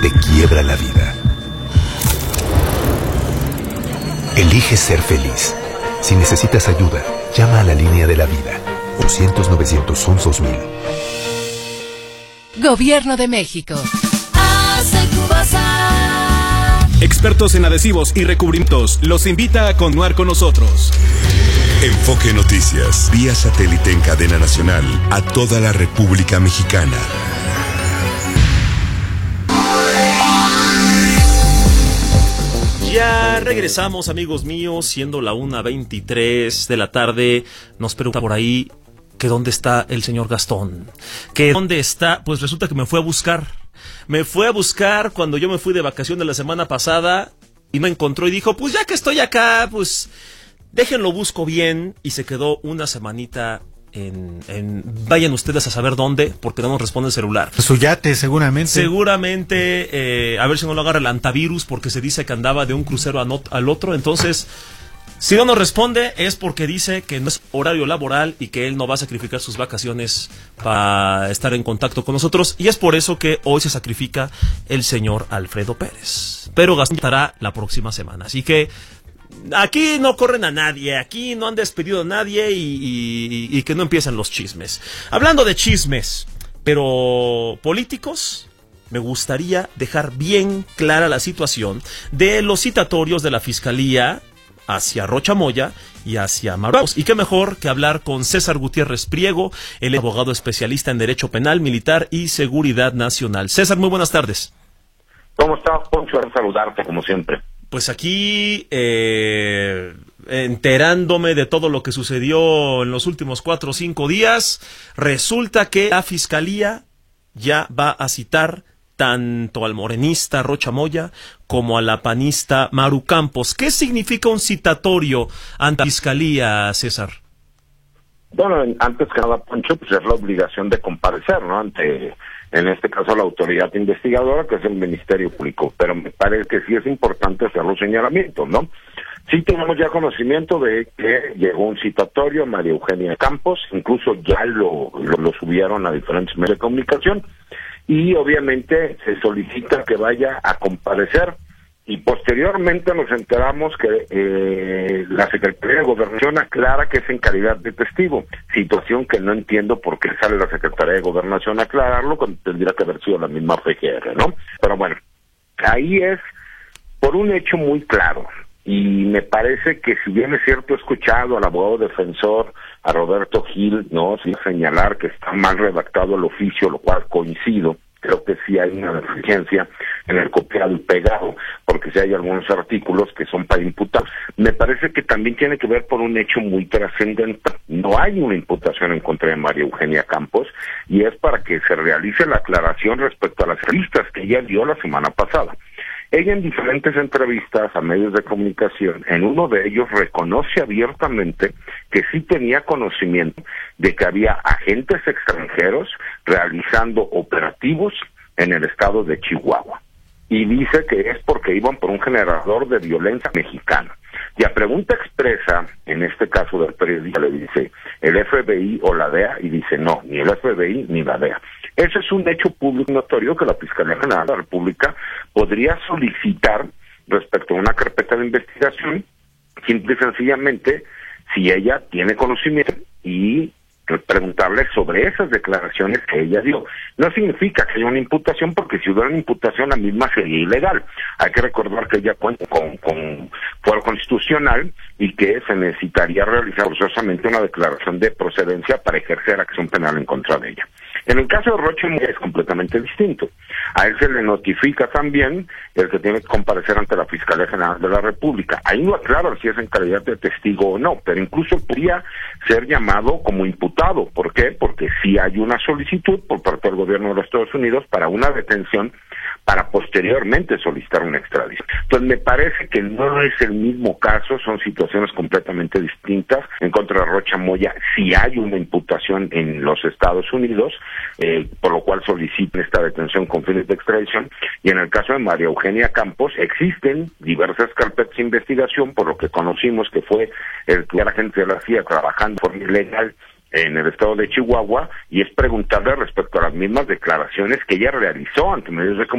te quiebra la vida. Elige ser feliz. Si necesitas ayuda, llama a la línea de la vida. 800-911-2000. Gobierno de México. Hace tu bazar. Expertos en adhesivos y recubrimientos los invita a continuar con nosotros. Enfoque Noticias, vía satélite en cadena nacional a toda la República Mexicana. Ya regresamos, amigos míos, siendo la 1:23 de la tarde. Nos pregunta por ahí que dónde está el señor Gastón. Que dónde está, pues resulta que me fue a buscar. Me fue a buscar cuando yo me fui de vacaciones la semana pasada y me encontró y dijo, pues ya que estoy acá, pues déjenlo busco bien. Y se quedó una semanita vayan ustedes a saber dónde, porque no nos responde el celular. Su yate, seguramente. Seguramente, a ver si no lo agarra el antivirus, porque se dice que andaba de un crucero al otro. Entonces, si no nos responde, es porque dice que no es horario laboral y que él no va a sacrificar sus vacaciones para estar en contacto con nosotros. Y es por eso que hoy se sacrifica el señor Alfredo Pérez. Pero Gastón estará la próxima semana. Así que aquí no corren a nadie, aquí no han despedido a nadie y que no empiecen los chismes. Hablando de chismes, pero políticos, me gustaría dejar bien clara la situación de los citatorios de la Fiscalía hacia Rocha Moya y hacia Maru Campos. Y qué mejor que hablar con César Gutiérrez Priego, el abogado especialista en Derecho Penal, Militar y Seguridad Nacional. César, muy buenas tardes. ¿Cómo estás, Poncho? A saludarte, como siempre. Pues aquí, enterándome de todo lo que sucedió en los últimos 4 o 5 días, resulta que la Fiscalía ya va a citar tanto al morenista Rocha Moya como a la panista Maru Campos. ¿Qué significa un citatorio ante la Fiscalía, César? Bueno, antes que nada, Poncho, pues es la obligación de comparecer, ¿no? Ante, en este caso, la autoridad investigadora, que es el Ministerio Público. Pero me parece que sí es importante hacer los señalamientos, ¿no? Sí tenemos ya conocimiento de que llegó un citatorio a María Eugenia Campos, incluso ya lo subieron a diferentes medios de comunicación, y obviamente se solicita que vaya a comparecer. Y posteriormente nos enteramos que la Secretaría de Gobernación aclara que es en calidad de testigo, situación que no entiendo por qué sale la Secretaría de Gobernación a aclararlo cuando tendría que haber sido la misma FGR, ¿no? Pero bueno, ahí es por un hecho muy claro, y me parece que si bien es cierto, he escuchado al abogado defensor, a Roberto Gil, ¿no?, sin señalar que está mal redactado el oficio, lo cual coincido. Creo que sí hay una deficiencia en el copiado y pegado, porque sí hay algunos artículos que son para imputar. Me parece que también tiene que ver por un hecho muy trascendental. No hay una imputación en contra de María Eugenia Campos, y es para que se realice la aclaración respecto a las listas que ella dio la semana pasada. Ella en diferentes entrevistas a medios de comunicación, en uno de ellos reconoce abiertamente que sí tenía conocimiento de que había agentes extranjeros realizando operativos en el estado de Chihuahua. Y dice que es porque iban por un generador de violencia mexicano. Y a pregunta expresa, en este caso del periodista, le dice, ¿el FBI o la DEA? Y dice, no, ni el FBI ni la DEA. Ese es un hecho público notorio que la Fiscalía General de la República podría solicitar respecto a una carpeta de investigación, simple y sencillamente, si ella tiene conocimiento, y preguntarle sobre esas declaraciones que ella dio. No significa que haya una imputación, porque si hubiera una imputación, la misma sería ilegal. Hay que recordar que ella cuenta con fuero constitucional y que se necesitaría realizar forzosamente una declaración de procedencia para ejercer acción penal en contra de ella. En el caso de Rocha Moya es completamente distinto. A él se le notifica también el que tiene que comparecer ante la Fiscalía General de la República. Ahí no aclara si es en calidad de testigo o no, pero incluso podría ser llamado como imputado. ¿Por qué? Porque sí hay una solicitud por parte del gobierno de los Estados Unidos para una detención para posteriormente solicitar una extradición. Entonces me parece que no es el mismo caso, son situaciones completamente distintas. En contra de Rocha Moya sí hay una imputación en los Estados Unidos, por lo cual solicitan esta detención con fines de extradición, y en el caso de María Eugenia Campos existen diversas carpetas de investigación, por lo que conocimos que fue el que la gente de la CIA trabajando de forma ilegal en el estado de Chihuahua, y es preguntarle respecto a las mismas declaraciones que ella realizó ante medios de comunicación